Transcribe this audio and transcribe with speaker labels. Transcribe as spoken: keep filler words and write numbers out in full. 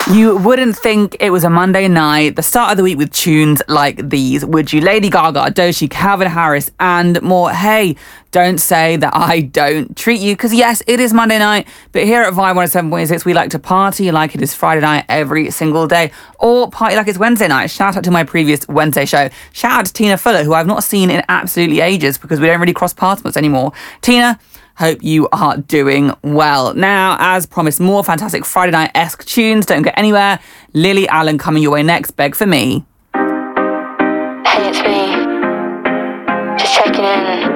Speaker 1: You wouldn't think it was a Monday night, the start of the week with tunes like these, would you? Lady Gaga, Doechii, Calvin Harris, and more. Hey, don't say that I don't treat you, because yes, it is Monday night, but here at Vibe one oh seven point six, we like to party like it is Friday night every single day, or party like it's Wednesday night. Shout out to my previous Wednesday show. Shout out to Tina Fuller, who I've not seen in absolutely ages because we don't really cross paths much anymore. Tina, hope you are doing well. Now, as promised, more fantastic Friday night-esque tunes. Don't go anywhere. Lily Allen coming your way next. Beg for Me.
Speaker 2: Hey, it's me. Just checking in.